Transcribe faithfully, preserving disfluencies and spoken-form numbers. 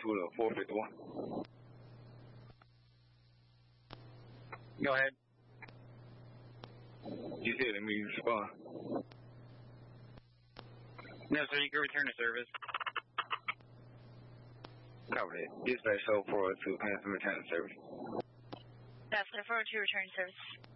to four fifty-one. Go ahead. You said let me respond. No, sir, you can return to service. Cover it. Dispatch oh four oh two, cancel return to service. That's four oh two, return to service.